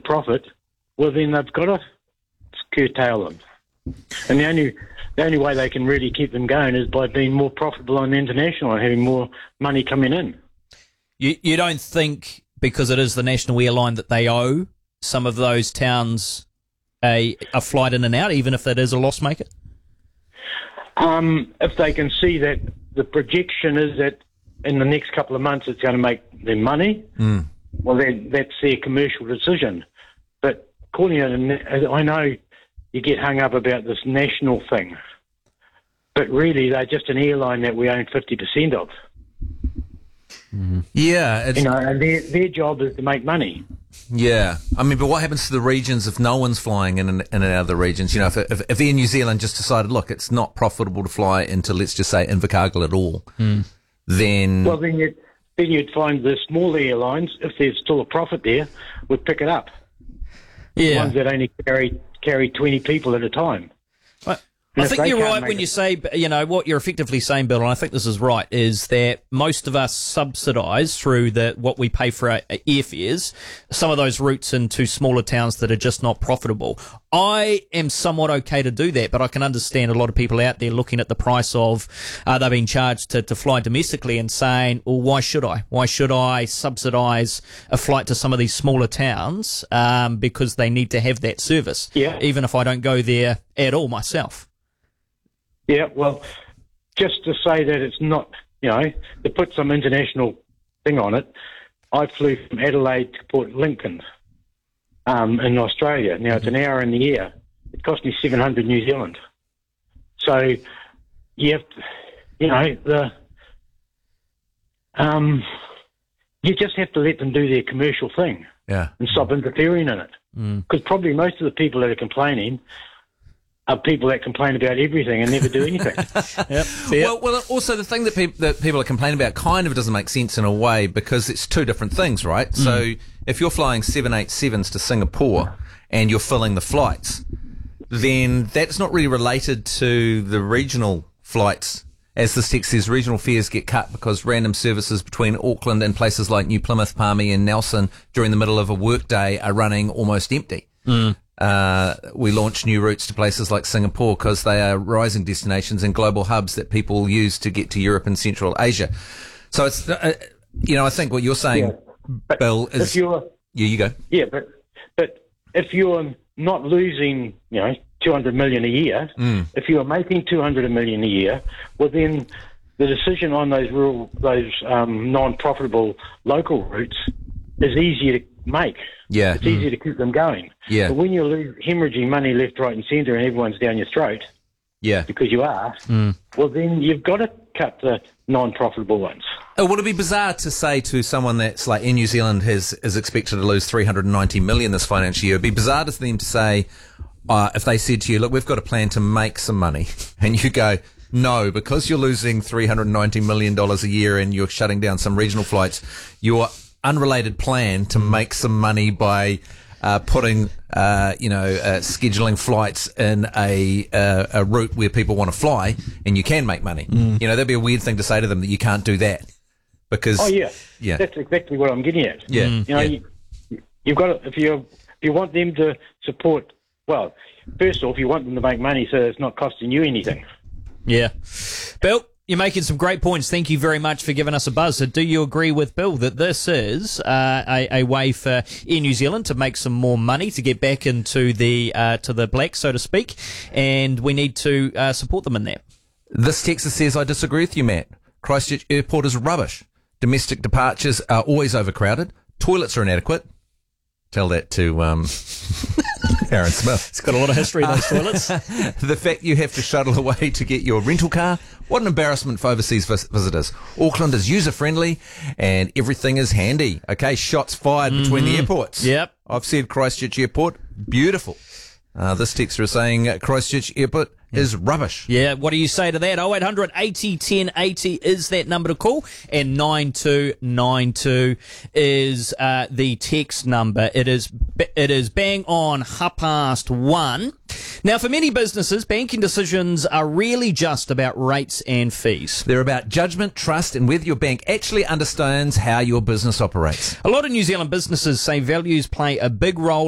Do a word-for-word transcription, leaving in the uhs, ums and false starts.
profit, well, then they've got to curtail them. And the only the only way they can really keep them going is by being more profitable on the international and having more money coming in. You you don't think, because it is the national airline, that they owe some of those towns a a flight in and out, even if that is a loss maker? Um, if they can see that the projection is that in the next couple of months it's going to make them money, mm. well, then that's their commercial decision. But calling it, a, I know you get hung up about this national thing, but really they're just an airline that we own fifty percent of. Mm-hmm. Yeah. It's, you know, and their, their job is to make money. Yeah. I mean, but what happens to the regions if no one's flying in and, in and out of the regions? You know, if, if, if Air New Zealand just decided, look, it's not profitable to fly into, let's just say, Invercargill at all, mm. then... Well, then you'd, then you'd find the small airlines, if there's still a profit there, would pick it up. Yeah. The ones that only carry carry twenty people at a time. I think you're right when you say, you know, what you're effectively saying, Bill, and I think this is right, is that most of us subsidise through the what we pay for our airfares some of those routes into smaller towns that are just not profitable. I am somewhat okay to do that, but I can understand a lot of people out there looking at the price of uh, they're being charged to, to fly domestically and saying, well, why should I? Why should I subsidise a flight to some of these smaller towns um, because they need to have that service, yeah. even if I don't go there at all myself? Yeah, well, just to say that it's not, you know, to put some international thing on it, I flew from Adelaide to Port Lincoln um, in Australia. Now, it's an hour in the air. It cost me seven hundred New Zealand. So, you have to, you know, the, um, you just have to let them do their commercial thing yeah. and stop interfering in it. Because mm. probably most of the people that are complaining are people that complain about everything and never do anything. yep. Well, well, also the thing that, peop- that people are complaining about kind of doesn't make sense in a way because it's two different things, right? Mm. So if you're flying seven eighty-sevens to Singapore and you're filling the flights, then that's not really related to the regional flights. As this text says, regional fares get cut because random services between Auckland and places like New Plymouth, Palmy and Nelson during the middle of a workday are running almost empty. Mm. Uh, we launched new routes to places like Singapore because they are rising destinations and global hubs that people use to get to Europe and Central Asia. So it's, uh, you know, I think what you're saying, yeah. Bill, is... If you're, yeah, you go. Yeah, but but if you're not losing, you know, two hundred million a year, mm. if you're making two hundred million a year, well then the decision on those rural, those um, non-profitable local routes is easier to make. Yeah. It's easier mm. to keep them going. Yeah. But when you're lo- hemorrhaging money left, right and centre and everyone's down your throat, yeah, because you are, mm. well then you've got to cut the non-profitable ones. Oh, would it be bizarre to say to someone that's like in New Zealand has is expected to lose three hundred ninety million this financial year? It'd be bizarre to them to say, uh, if they said to you, look, we've got a plan to make some money, and you go, no, because you're losing three hundred ninety million dollars a year and you're shutting down some regional flights, your unrelated plan to make some money by uh, putting, uh, you know, uh, scheduling flights in a uh, a route where people want to fly, and you can make money. Mm. You know, that'd be a weird thing to say to them that you can't do that because. Oh yeah, yeah, that's exactly what I'm getting at. Yeah, you know, yeah. you, you've got to, if you if you want them to support. Well, first off, you want them to make money so it's not costing you anything. Yeah, Bill, you're making some great points. Thank you very much for giving us a buzz. So do you agree with Bill that this is uh, a, a way for Air New Zealand to make some more money, to get back into the uh, to the black, so to speak, and we need to uh, support them in that? This texter says, I disagree with you, Matt. Christchurch Airport is rubbish. Domestic departures are always overcrowded. Toilets are inadequate. Tell that to um, Aaron Smith. It's got a lot of history, those toilets. The fact you have to shuttle away to get your rental car, what an embarrassment for overseas vis- visitors. Auckland is user-friendly and everything is handy. Okay, shots fired mm-hmm. between the airports. Yep. I've said Christchurch Airport, beautiful. Uh, this texter is saying uh, Christchurch Airport yeah. is rubbish. Yeah, what do you say to that? oh eight hundred eighty ten eighty is that number to call, and nine two nine two is uh, the text number. It is it is bang on half past one. Now, for many businesses, banking decisions are really just about rates and fees. They're about judgment, trust, and whether your bank actually understands how your business operates. A lot of New Zealand businesses say values play a big role